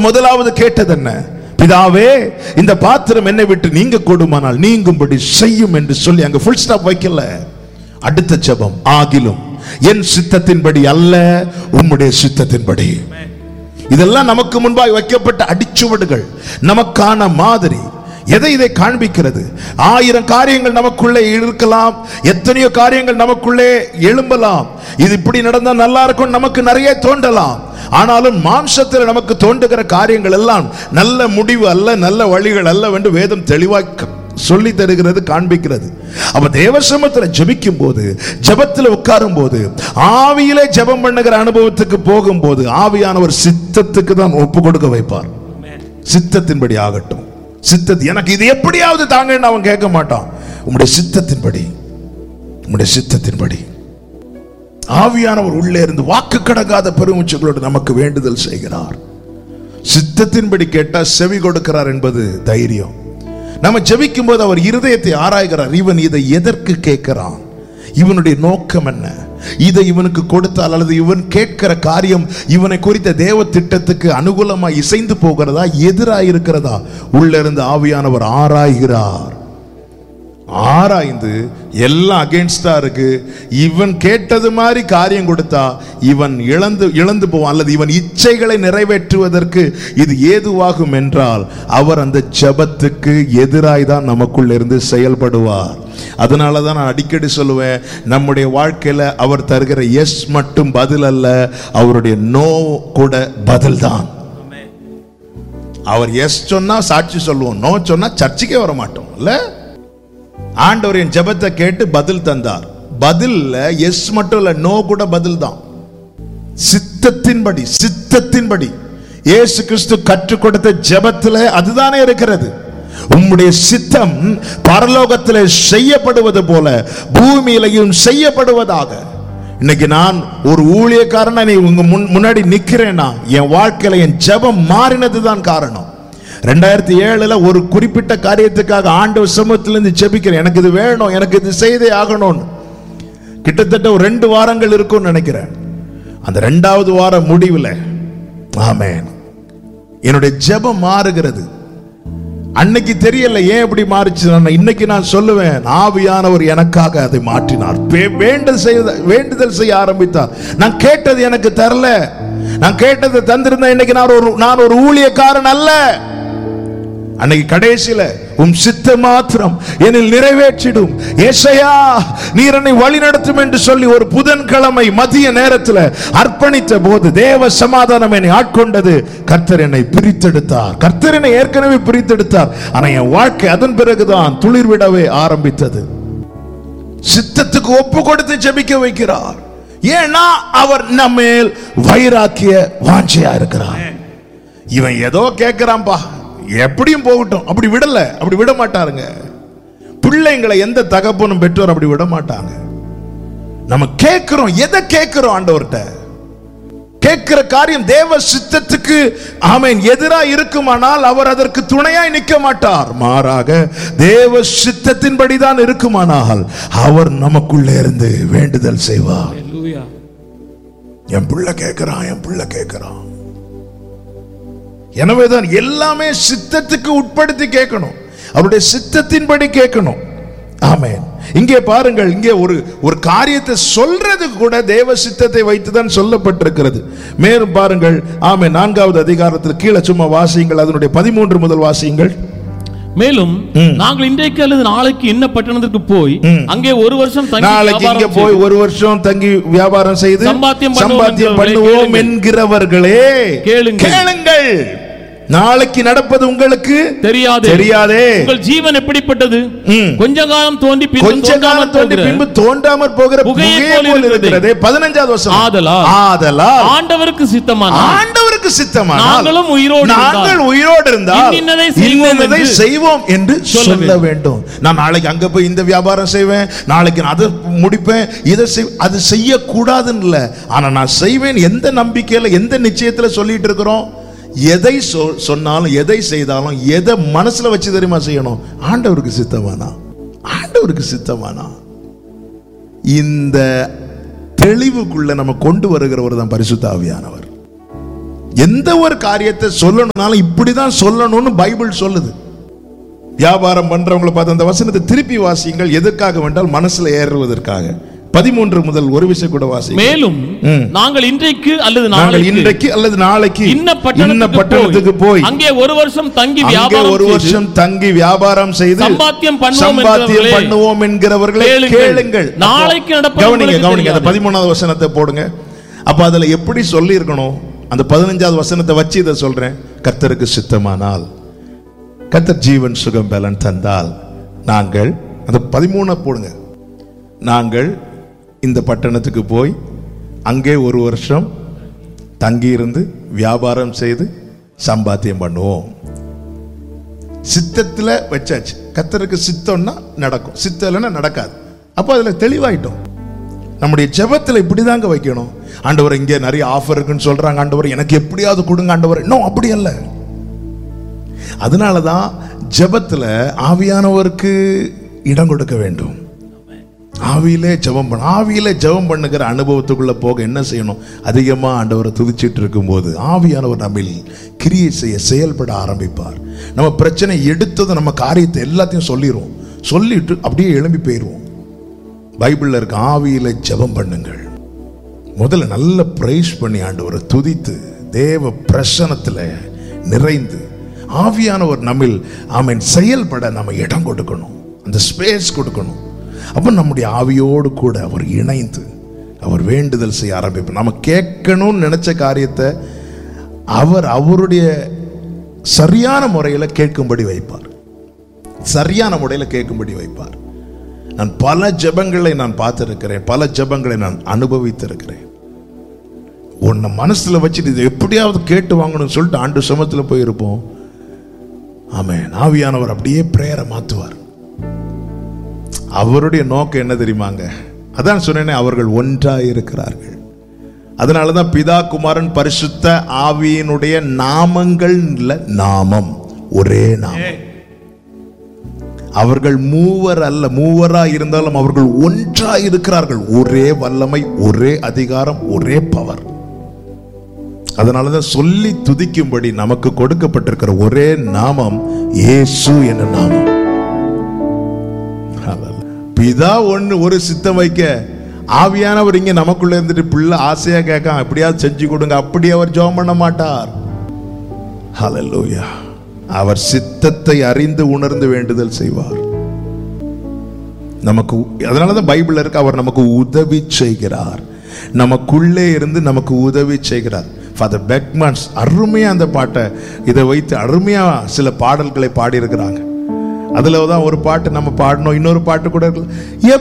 முதலாவது கேட்டது என்ன? பிதாவே, இந்த பாத்திரம் என்னை விட்டு நீங்க கூடுமானால் நீங்கும்படி செய்யும் என்று சொல்லி அங்க ஃபுல் ஸ்டாப் வைக்கல. அடுத்த ஜெபம், ஆகிலும் என் சித்தத்தின்படி அல்ல, உம்முடைய சித்தத்தின்படி. இதெல்லாம் நமக்கு முன்பாய் வைக்கப்பட்ட அடிச்சுவடுகள், நமக்கான மாதிரி. எதை இதை காண்பிக்கிறது? 1000 காரியங்கள் நமக்குள்ளே இருக்கலாம், எத்தனையோ காரியங்கள் நமக்குள்ளே எழும்பலாம். இது இப்படி நடந்தா நல்லா இருக்கும் நமக்கு நிறைய தோன்றலாம். ஆனாலும் மாம்சத்தில் நமக்கு தோன்றுகிற காரியங்கள் எல்லாம் நல்ல முடிவு அல்ல, நல்ல வழிகள் அல்ல என்று வேதம் தெளிவாக சொல்லி தருகிறது, காண்பிக்கிறது. அப்ப தேவசமத்தில் ஜெபிக்கும் போது, ஜெபத்தில் உட்காரும் போது, ஆவியிலே ஜெபம் பண்ணுகிற அனுபவத்துக்கு போகும்போது ஆவியானவர் சித்தத்துக்கு தான் ஒப்பு கொடுக்க வைப்பார். சித்தத்தின்படி ஆகட்டும், சித்தத்து எனக்கு இது எப்படியாவது தாங்கன்னு அவன் கேட்க மாட்டான். உம்முடைய சித்தத்தின்படி, உம்முடைய சித்தத்தின்படி. ஆவியானவர் உள்ளே இருந்து வாக்கு கடங்காத பெருமூச்சுகளோடு நமக்கு வேண்டுதல் செய்கிறார். சித்தத்தின்படி கேட்டா செவி கொடுக்கிறார் என்பது தைரியம். நம்ம ஜெபிக்கும் போது அவர் இருதயத்தை ஆராய்கிறார். இவன் இதை எதற்கு கேட்கிறான்? இவனுடைய நோக்கம் என்ன? இதை இவனுக்கு கொடுத்தால் அல்லது இவன் கேட்கிற காரியம் இவனை குறித்த தேவ திட்டத்துக்கு அனுகூலமா இசைந்து போகிறதா, எதிராக இருக்கிறதா? உள்ள இருந்து ஆவியானவர் ஆராய்கிறார். ஆராய்ந்து எல்லாம் அகேன்ஸ்டா இருக்கு, இவன் கேட்டது மாதிரி காரியம் கொடுத்தா இவன் இழந்து போவான், அல்லது இவன் இச்சைகளை நிறைவேற்றுவதற்கு இது ஏதுவாகும் என்றால் அவர் அந்த ஜெபத்துக்கு எதிராய் தான் நமக்குள்ள இருந்து செயல்படுவார். அதனாலதான் நான் அடிக்கடி சொல்லுவேன், நம்முடைய வாழ்க்கையில அவர் தருகிற எஸ் மட்டும் பதில் அல்ல, அவருடைய நோ கூட பதில் தான். அவர் எஸ் சொன்னா சாட்சி சொல்லுவோம், நோ சொன்னா சர்ச்சைக்கே வர மாட்டோம். இல்ல, ஆண்டவர் என் ஜெபத்தை கேட்டு பதில் தந்தார். பதில்ல எஸ் மட்டும் இல்ல, நோ கூட பதில் தான். சித்தத்தின்படி, சித்தத்தின்படி இயேசு கிறிஸ்து கற்றுக் கொடுத்த ஜெபத்தில் அதுதானே இருக்கிறது. உம்முடைய சித்தம் பரலோகத்தில் செய்யப்படுவது போல பூமியிலையும் செய்யப்படுவதாக. இன்னைக்கு நான் ஒரு ஊழியக்காரனா நீ உங்க முன்னாடி நிக்கிறேன்னா என் வாழ்க்கையில என் ஜெபம் மாறினதுதான் காரணம். 2007 ஒரு குறிப்பிட்ட காரியத்துக்காக ஆண்டவர் சமூகத்திலிருந்து ஜெபிக்கிறேன். எனக்கு இது வேணும், எனக்கு இது செய்தே ஆகணும்னு. கிட்டத்தட்ட ஒரு 2 வாரங்கள் இருக்கும்னு நினைக்கிறேன். அந்த 2வது வார முடிவில் ஆமென் என்னுடைய ஜெபம் மாறுகிறது. அன்னைக்கு தெரியல ஏன் இப்படி மாறிச்சு. இன்னைக்கு நான் சொல்லுவேன், ஆவியானவர் எனக்காக அதை மாற்றினார். வேண்டுதல் செய்ய ஆரம்பித்தார். நான் கேட்டது எனக்கு தரல, நான் கேட்டதை தந்திருந்தேன் இன்னைக்கு நான் ஒரு ஊழியக்காரன் அல்ல. அன்னைக்கு கடைசியில உம் சித்த மாத்திரம் என்னில் நிறைவேற்றிடும் ஏசையா, நீர் என்னை வழி நடத்தும் என்று சொல்லி ஒரு புதன்கிழமை மதிய நேரத்தில் அர்ப்பணித்த போது தேவ சமாதானம் என்னை ஆட்கொண்டது. கர்த்தர் என்னை பிரித்தெடுத்தார். கர்த்தர் என்னை ஏற்கனவே பிரித்தெடுத்தார். ஆனா என் வாழ்க்கை அதன் பிறகுதான் துளிர்விடவே ஆரம்பித்தது. சித்தத்துக்கு ஒப்பு கொடுத்து ஜெபிக்க வைக்கிறார். ஏன்னா அவர் நம்மேல் வைராக்கிய வாஞ்சையா இருக்கிறார். இவன் ஏதோ கேட்கிறான்பா, எப்படியும் போகட்டும், அப்படி விடல, அப்படி விட மாட்டாருங்க. பிள்ளைங்களை எந்த தகப்பனும் பெற்றோர் அப்படி விட மாட்டாங்க. நம்ம கேட்கிறோம், எதை கேட்கிறோம்? ஆண்டவர்கிட்ட கேட்கிற காரியம் தேவ சித்தத்துக்கு ஆமென் எதிராக இருக்குமானால் அவர் அதற்கு துணையாய் நிற்க மாட்டார். மாறாக தேவ சித்தத்தின்படி தான் இருக்குமானால் அவர் நமக்குள்ளே இருந்து வேண்டுதல் செய்வார். என் பிள்ளை கேட்கிறான், என் பிள்ளை கேட்கிறான். எனவேதான் எல்லாமே சித்தத்துக்கு உட்படுத்தி கேட்கணும், அவருடைய சித்தத்தின்படி கேட்கணும். ஆமென். இங்கே பாருங்கள், இங்கே ஒரு காரியத்தை சொல்றது கூட தேவ சித்தத்தை வைத்துதான் சொல்லப்பட்டிருக்கிறது. மேலும் பாருங்கள், ஆமென், 4வது அதிகாரத்தில் கீழே சும்மா வாசியுங்கள், அதனுடைய 13 முதல் வாசியுங்கள். மேலும் நாங்கள் இன்றைக்கு அல்லது நாளைக்கு என்ன பட்டணத்துக்கு போய் அங்கே ஒரு வருஷம் தங்கி வியாபாரம் செய்து சம்பாத்தியம் பண்ணுவோம் என்கிறவர்களே கேளுங்கள். நாளைக்கு நடப்பது உங்களுக்கு தெரியாதே. உங்கள் ஜீவன் எப்படிப்பட்டது? கொஞ்ச காலம் தோன்றி பின்பு தோன்றாமற் போகிற புகையை போல் இருக்கிறது. 15வது வசனம், ஆதலால் ஆண்டவருக்கு சித்தமானால் நாங்கள் உயிரோடு இருந்தால் இன்னதை செய்வோம் என்று சொல்ல வேண்டும். நான் நாளைக்கு அங்க போய் இந்த வியாபாரம் செய்வேன், நாளைக்கு அதை முடிப்பேன், இதை அது செய்யக்கூடாதுன்னு இல்லை, ஆனா நான் செய்வேன். எந்த நம்பிக்கையில, எந்த நிச்சயத்துல சொல்லிட்டு இருக்கிறோம்? எதை சொன்னாலும், எதை செய்தாலும், எதை மனசுல வச்சு தெரியுமா செய்யணும்? ஆண்டவருக்கு சித்தமானா, ஆண்டவருக்கு சித்தமானா. இந்த தெளிவுக்குள்ள நம்ம கொண்டு வருகிறவர் தான் பரிசுத்த ஆவியானவர். எந்த ஒரு காரியத்தை சொல்லணும்னாலும் இப்படிதான் சொல்லணும்னு பைபிள் சொல்லுது. வியாபாரம் பண்றவங்களை பார்த்து அந்த வசனத்தை திருப்பி வாசியுங்கள். எதற்காக வேண்டால் மனசுல ஏறுவதற்காக. 13 முதல் ஒரு விஷயம் கூட வாசி. மேலும் நாங்கள் இன்றைக்கு அல்லது நாளைக்கு இன்ன பட்டணத்துக்கு போய் அங்கே ஒரு வருஷம் தங்கி வியாபாரம் செய்து சம்பாத்தியம் பண்ணுவோம் என்கிறவர்களே கேளுங்கள். நாளைக்கு கவனிங்க. அந்த 13வது வசனத்தை போடுங்க. அப்ப அதுல எப்படி சொல்லி இருக்கணும்? அந்த 15வது வசனத்தை வச்சு இதை சொல்றேன். கர்த்தருக்கு சித்தமானால், கர்த்தர் ஜீவன் சுகம் பலன் தந்தால், நாங்கள் அந்த 13 போடுங்க. நாங்கள் இந்த பட்டணத்துக்கு போய் அங்கே ஒரு வருஷம் தங்கியிருந்து வியாபாரம் செய்து சம்பாத்தியம் பண்ணுவோம். சித்தத்தில் வச்சாச்சு. கர்த்தருக்கு சித்தம்னா நடக்கும், சித்தம் இல்லைன்னா நடக்காது. அப்போ அதில் தெளிவாயிட்டோம். நம்முடைய ஜெபத்தில் இப்படிதாங்க வைக்கணும். ஆண்டவர் இங்கே நிறைய ஆஃபர் இருக்குன்னு சொல்றாங்க, ஆண்டவர் எனக்கு எப்படியாவது கொடுங்க ஆண்டவர். இன்னும் அப்படி அல்ல. அதனாலதான் ஜெபத்தில் ஆவியானவருக்கு இடம் கொடுக்க வேண்டும். ஆவியிலே ஜெபம் பண்ணுகிற அனுபவத்துக்குள்ள போக என்ன செய்யணும்? அதிகமா ஆண்டவரை துதிச்சிட்டு இருக்கும்போது ஆவியானவர் நம்மில் கிரியை செய்ய செயல்பட ஆரம்பிப்பார். நம்ம பிரச்சனை எடுத்தது நம்ம காரியத்தை எல்லாத்தையும் சொல்லிட்டு அப்படியே எழும்பி போயிடுவோம். பைபிள்ல இருக்க ஆவியில ஜெபம் பண்ணுங்கள். முதல்ல நல்ல பிரைஸ் பண்ணி ஆண்டவரை துதித்து தேவ பிரசன்னத்துல நிறைந்து ஆவியானவர் நம்மில் ஆமென் செயல்பட நம்ம இடம் கொடுக்கணும், அந்த ஸ்பேஸ் கொடுக்கணும். அப்ப நம்முடைய ஆவியோடு கூட அவர் இணைந்து அவர் வேண்டுதல் செய்ய ஆரம்பிப்பார். நம்ம கேட்கணும்னு நினைச்ச காரியத்தை அவர் அவருடைய சரியான முறையில் கேட்கும்படி வைப்பார். சரியான முறையில் கேட்கும்படி வைப்பார். நான் பல ஜெபங்களை நான் பார்த்திருக்கிறேன், பல ஜெபங்களை நான் அனுபவித்திருக்கிறேன். உன்னை மனசுல வச்சுட்டு இது எப்படியாவது கேட்டு வாங்கணும்னு சொல்லிட்டு ஆண்டு சமத்துல போயிருப்போம். ஆமென். ஆவியானவர் அப்படியே பிரேயரை மாத்துவார். அவருடைய நோக்கம் என்ன தெரியுமாங்க? அதான் சொன்னேனே, அவர்கள் ஒன்றாய் இருக்கிறார்கள். அதனாலதான் பிதா குமாரன் பரிசுத்த ஆவியினுடைய நாமங்கள் இல்ல, நாமம் ஒரே நாமம். அவர்கள் மூவர் அல்ல, மூவரா இருந்தாலும் அவர்கள் ஒன்றாய் இருக்கிறார்கள். ஒரே வல்லமை, ஒரே அதிகாரம், ஒரே பவர். அதனாலதான் சொல்லி துதிக்கும்படி நமக்கு கொடுக்கப்பட்டிருக்கிற ஒரே நாமம் இயேசு என்ற நாமம். பிதா ஒரு சித்தம் வைக்க, ஆவியானவர் இங்க நமக்குள்ள இருந்துட்டு பிள்ளை ஆசையா கேட்க எப்படியாவது செஞ்சு கொடுங்க, அப்படி அவர் ஜெபம் பண்ண மாட்டார். ஹல்லேலூயா. அவர் சித்தத்தை அறிந்து உணர்ந்து வேண்டுதல் செய்வார் நமக்கு. அதனாலதான் பைபிள் இருக்கு, அவர் நமக்கு உதவி செய்கிறார். நமக்குள்ளே இருந்து நமக்கு உதவி செய்கிறார். ஃபாதர் பெக்மன்ஸ் அருமையா அந்த பாட்டை இதை வைத்து அருமையா சில பாடல்களை பாடி இருக்கிறாங்க. அதுல தான் ஒரு பாட்டு நம்ம பாடணும், இன்னொரு பாட்டு கூட இருக்கு.